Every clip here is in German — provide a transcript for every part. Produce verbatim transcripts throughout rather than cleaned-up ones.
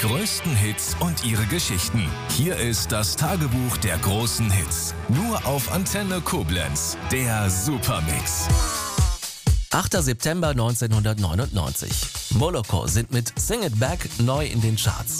größten Hits und ihre Geschichten. Hier ist das Tagebuch der großen Hits. Nur auf Antenne Koblenz. Der Supermix. achter September neunzehnhundertneunundneunzig. Moloko sind mit Sing It Back neu in den Charts.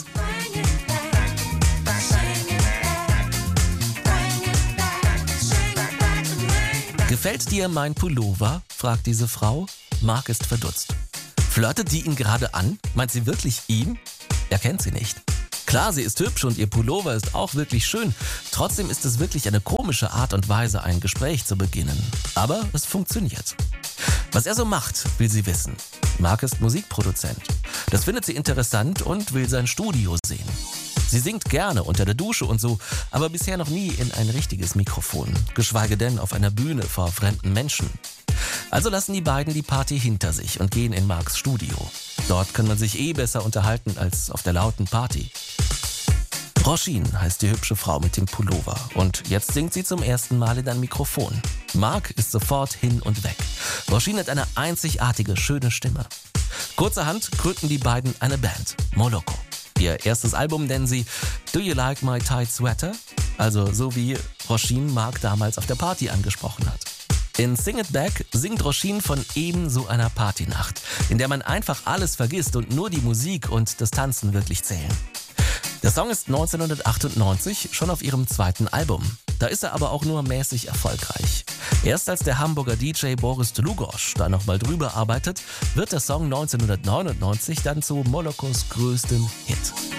Gefällt dir mein Pullover? Fragt diese Frau. Mark ist verdutzt. Flirtet die ihn gerade an? Meint sie wirklich ihn? Er kennt sie nicht. Klar, sie ist hübsch und ihr Pullover ist auch wirklich schön. Trotzdem ist es wirklich eine komische Art und Weise, ein Gespräch zu beginnen. Aber es funktioniert. Was er so macht, will sie wissen. Mark ist Musikproduzent. Das findet sie interessant und will sein Studio sehen. Sie singt gerne unter der Dusche und so, aber bisher noch nie in ein richtiges Mikrofon, geschweige denn auf einer Bühne vor fremden Menschen. Also lassen die beiden die Party hinter sich und gehen in Marks Studio. Dort kann man sich eh besser unterhalten als auf der lauten Party. Roisin heißt die hübsche Frau mit dem Pullover und jetzt singt sie zum ersten Mal in ein Mikrofon. Mark ist sofort hin und weg. Roisin hat eine einzigartige, schöne Stimme. Kurzerhand gründen die beiden eine Band, Moloko. Ihr erstes Album nennen sie Do You Like My Tight Sweater? Also so wie Roisin Mark damals auf der Party angesprochen hat. In Sing It Back singt Roisin von eben so einer Partynacht, in der man einfach alles vergisst und nur die Musik und das Tanzen wirklich zählen. Der Song ist neunzehnhundertachtundneunzig schon auf ihrem zweiten Album. Da ist er aber auch nur mäßig erfolgreich. Erst als der Hamburger D J Boris Dlugosch da nochmal drüber arbeitet, wird der Song neunzehnhundertneunundneunzig dann zu Molokos größtem Hit.